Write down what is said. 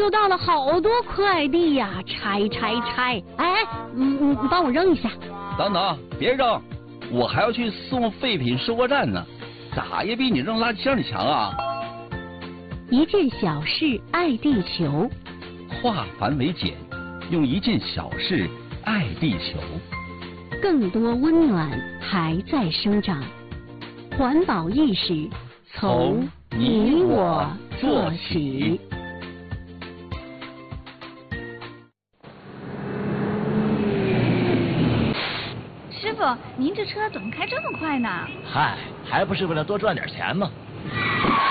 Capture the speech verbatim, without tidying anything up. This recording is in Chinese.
收到了好多快递呀，拆拆拆！哎，嗯，你帮我扔一下。 等等，别扔，我还要去送废品收货站呢，咋也比你扔垃圾箱里强啊！ 一件小事爱地球， 化繁为简，用一件小事爱地球。 更多温暖还在生长，环保意识从你我做起。 师傅，您这车怎么开这么快呢？ 嗨，还不是为了多赚点钱吗？